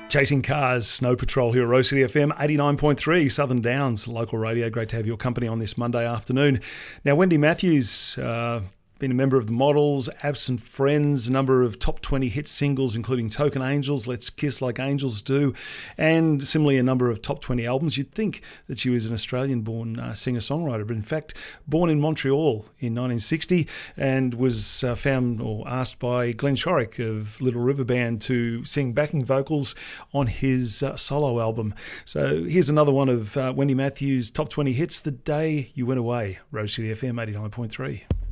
Chasing Cars, Snow Patrol here at Rose City FM 89.3, Southern Downs, local radio. Great to have your company on this Monday afternoon. Now, Wendy Matthews, been a member of the Models, Absent Friends, a number of top 20 hit singles, including Token Angels, Let's Kiss Like Angels Do, and similarly a number of top 20 albums. You'd think that she was an Australian-born singer-songwriter, but in fact, born in Montreal in 1960 and was found or asked by Glenn Shorrock of Little River Band to sing backing vocals on his solo album. So here's another one of Wendy Matthews' top 20 hits, The Day You Went Away, Rose City FM 89.3.